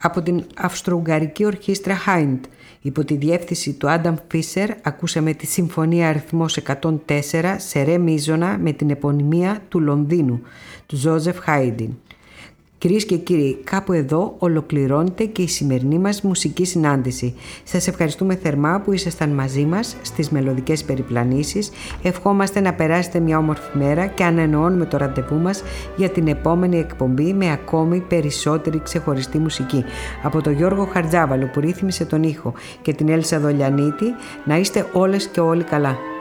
Από την Αυστρο-Ουγγαρική Ορχήστρα Hind, υπό τη διεύθυνση του Άνταμ Φίσερ, ακούσαμε τη Συμφωνία αριθμός 104 σε ρε μίζωνα με την επωνυμία του Λονδίνου, του Ζόζεφ Χάιντιν. Κυρίες και κύριοι, κάπου εδώ ολοκληρώνεται και η σημερινή μας μουσική συνάντηση. Σας ευχαριστούμε θερμά που ήσασταν μαζί μας στις μελωδικές περιπλανήσεις. Ευχόμαστε να περάσετε μια όμορφη μέρα και ανανεώνουμε το ραντεβού μας για την επόμενη εκπομπή με ακόμη περισσότερη ξεχωριστή μουσική. Από τον Γιώργο Χαρτζάβαλο που ρύθμισε τον ήχο και την Έλσα Δολιανίτη, να είστε όλες και όλοι καλά.